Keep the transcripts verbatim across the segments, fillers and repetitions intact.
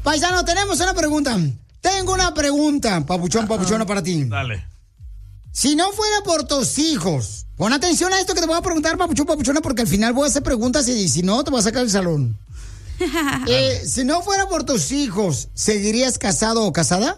Paisano, tenemos una pregunta. Tengo una pregunta, papuchón, papuchona, para ti. Dale. Si no fuera por tus hijos, pon atención a esto que te voy a preguntar, papuchón, papuchona, porque al final voy a hacer preguntas y si no, te voy a sacar del salón. eh, si no fuera por tus hijos, ¿seguirías casado o casada?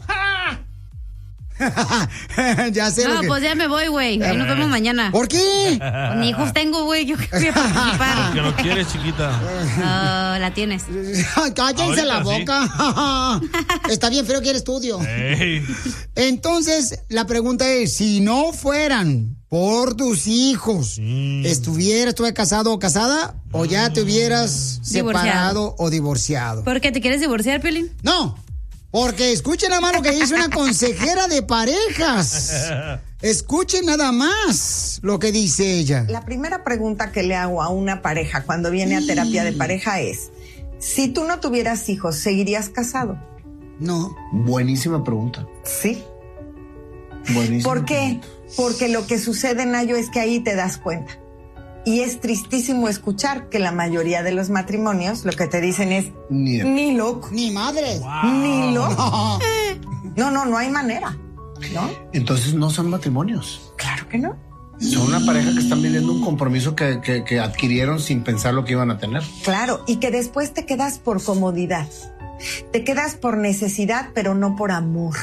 Ya sé. No, que... pues ya me voy, güey. Ahí nos vemos mañana. ¿Por qué? Ni hijos tengo, güey. Yo que voy a participar. Porque no quieres, chiquita. No, la tienes. Cállense la boca. Sí. Está bien feo que ir estudio. Hey. Entonces, la pregunta es, si no fueran por tus hijos, mm. ¿estuvieras, estuvieras casado o casada? ¿O ya te hubieras divorciado. separado o divorciado? ¿Por qué te quieres divorciar, Piolín? No. Porque escuchen nada más lo que dice una consejera de parejas. Escuchen nada más lo que dice ella. La primera pregunta que le hago a una pareja cuando viene a terapia de pareja es, si tú no tuvieras hijos, ¿seguirías casado? No. Buenísima pregunta. Sí. Buenísima. ¿Por qué? Porque lo que sucede, Nayo, es que ahí te das cuenta. Y es tristísimo escuchar que la mayoría de los matrimonios lo que te dicen es ni, ni loco. Ni madre. Wow. Ni loco. No, no, no hay manera, ¿no? Entonces no son matrimonios. Claro que no. Son una pareja que están viviendo un compromiso que, que, que adquirieron sin pensar lo que iban a tener. Claro, y que después te quedas por comodidad. Te quedas por necesidad, pero no por amor.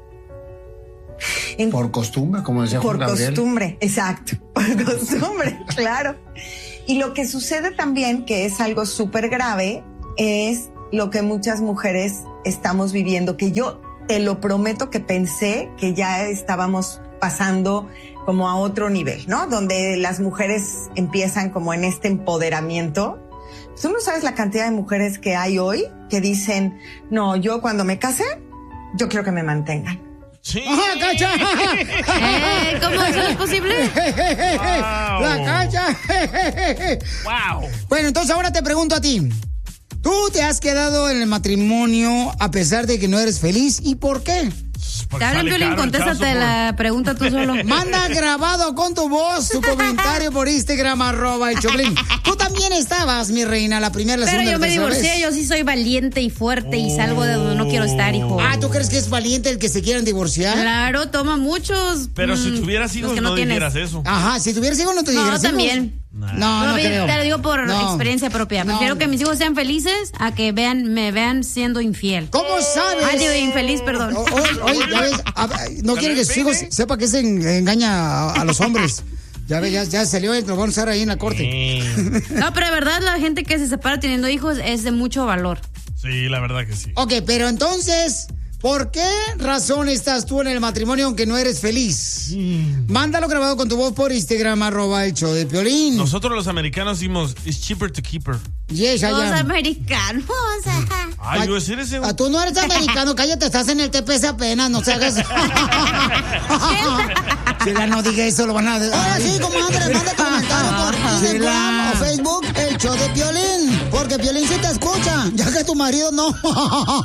En, por costumbre, como decía Juan Gabriel. Por costumbre, exacto, por costumbre, claro. Y lo que sucede también, que es algo súper grave, es lo que muchas mujeres estamos viviendo, que yo te lo prometo que pensé que ya estábamos pasando como a otro nivel, ¿no? Donde las mujeres empiezan como en este empoderamiento. Tú no sabes la cantidad de mujeres que hay hoy que dicen, no, yo cuando me case, yo quiero que me mantengan. Sí. ¡Ajá, Cacha! Eh, ¿Cómo eso es posible? Wow. ¡La Cacha! Wow. Bueno, entonces ahora te pregunto a ti. ¿Tú te has quedado en el matrimonio a pesar de que no eres feliz? ¿Y por qué? Te hablan, Piolín, contéstate la pregunta tú solo. Manda grabado con tu voz tu comentario por Instagram, arroba el Choplin. Tú también estabas, mi reina, la primera, la Pero segunda, yo me la tercera divorcié, vez. yo sí soy valiente y fuerte y salgo de donde no quiero estar, hijo. Ah, ¿tú crees que es valiente el que se quieran divorciar? Claro, toma muchos. Pero mmm, si tuvieras hijos no, no dijeras eso. Ajá, si tuvieras hijos no te dijeras No, hijos. también. Nah. No, no, no creo. Te lo digo por no. experiencia propia. No. Prefiero que mis hijos sean felices a que vean, me vean siendo infiel. ¿Cómo sabes? Ah, digo, infeliz, perdón. Oye, ya ves, a, no quiere que sus hijos sepa que se engaña a, a los hombres. Ya ve, ya, ya salió el vamos a estar ahí en la corte. No, pero de verdad la gente que se separa teniendo hijos es de mucho valor. Sí, la verdad que sí. Ok, pero entonces, ¿por qué razón estás tú en el matrimonio aunque no eres feliz? Mm. Mándalo grabado con tu voz por Instagram, arroba el show de Piolín. Nosotros los americanos decimos, it's cheaper to keep her. Yes, los americanos. Ay, yo decir ese... Tú no eres americano, cállate, estás en el T P S apenas, no se hagas. Chela, no diga eso, lo van a... Ahora sí, comadre, manda comentario por Instagram o Facebook, el show de Piolín, porque Piolín sí te escucha, ya que tu marido no.